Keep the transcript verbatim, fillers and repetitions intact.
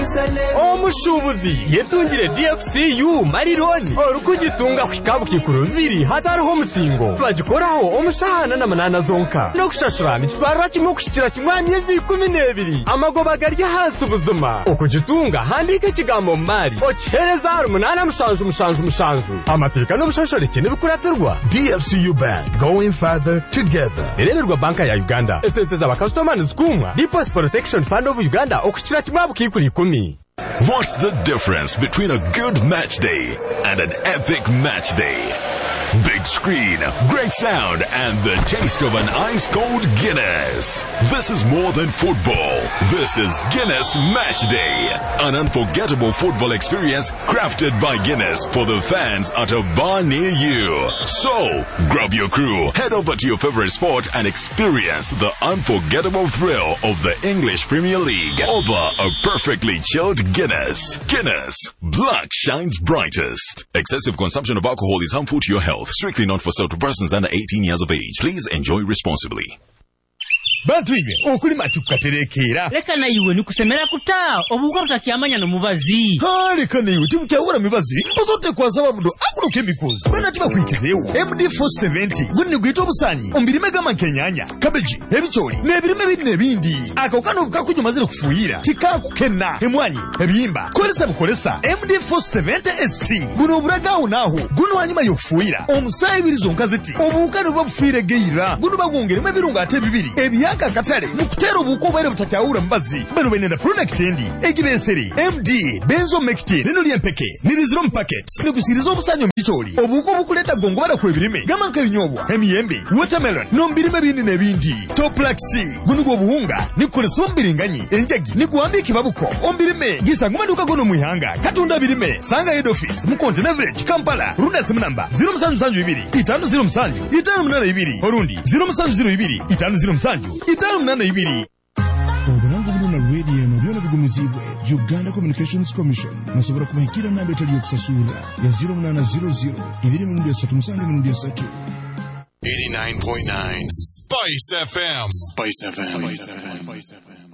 omushubuzi yetungire D F C U marironi orukugitunga kwikabu kikuru biri hatariho omusingo bagikoraho omushahana na manana zonka no kushashura nikitwarwa kimwe kushikira kimwe myezi ikumi n'ebiri amagoba garya hasi ubuzima okugitunga handika ikigambo mari okihereza hari umunana mushanju mushanju mushanju amateka n'ubushashoreke n'ibikuratirwa. D F C U Bank, going further together. Ereberwa banka ya Uganda esente z'abakasitoma nizikumwa Deposit Protection Fund of Uganda okukira kimwe bukikuri ikumi. What's the difference between a good match day and an epic match day? Big screen, great sound, and the taste of an ice-cold Guinness. This is more than football. This is Guinness Match Day. An unforgettable football experience crafted by Guinness for the fans at a bar near you. So, grab your crew, head over to your favorite sport and experience the unforgettable thrill of the English Premier League over a perfectly chilled Guinness. Guinness. Black shines brightest. Excessive consumption of alcohol is harmful to your health. Strictly not for sale to persons under eighteen years of age. Please enjoy responsibly. Bantu iwe okuli machukaterekera leka na iwe nikusemera kuta obuka butakyamanya no mubazi ha leka na iwe timukyawura mibazi mpozote kwa zaba mudo akuno chemicals bana tiba kwikizeewo M D four seventy gunni gwito obusanyi ombirime gama kenyanya cabbage ebicholi nebirime bindi nebindi akokano bukakunyumazire kufuira tikakukenna emwanyi ebiyimba kolesa bukolesa M D four seventy S C buno buragawo naho guno wanyuma yokufuira omusayi birizo nkaziti obukano babufiire geira guno bagwongeremo ebirungo ate bibiri ebya kakatale mukutera obuko bwere butakyawura mbazi bano benenda product endi egibeseri M D benzomectin nino lyempeke niriziro mpacket nigusiriza obusanyo mbicholi obuko bukuleta gongo bara kwebirime gamanka binyobwa emiyembe watermelon nombirime bindi nebindi toplaxi guno gwo buhunga nikolesa ombiringanyi enjagi nigwambiki babuko ombirime gisanga maduka gono muihanga katunda birime sanga head office mu Container Village Kampala runda simu namba zero seven seven two five zero seven five two orundi zero seven zero two five zero seven italo mnana ibiri. Oburangu buno na radio eno byona bigumizibwe Uganda Communications Commission nasobora kubahikira namba etali yokusasula ya zero nine zero zero two three seven three three eighty-nine point nine Spice F M. Spice F M. Spice F M.